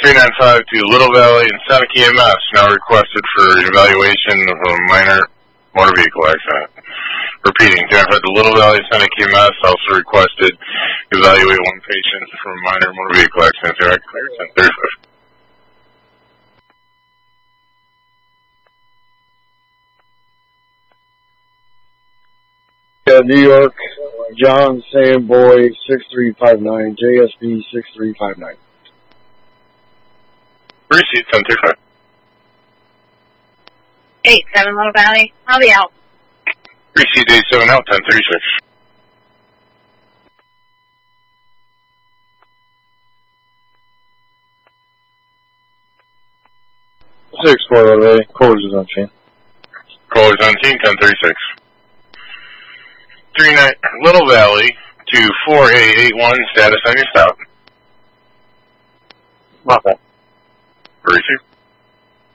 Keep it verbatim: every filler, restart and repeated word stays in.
three nine five to Little Valley and Seneca E M S, now requested for evaluation of a minor motor vehicle accident. Repeating, three nine five to Little Valley and Seneca E M S, also requested evaluate one patient for a minor motor vehicle accident. They're clear, ten thirty-five. Uh, New York, John Samboy, six three five nine, J S B six three five nine. Receipt, ten thirty-five. eight seven Little Valley, I'll be out. Receipt, eight seven out, ten thirty-six. six four Little Valley, Cold is on scene. Cold is on scene, ten thirty-six. three nine Little Valley to four eight eight one, status on your stop. Okay. Receipt.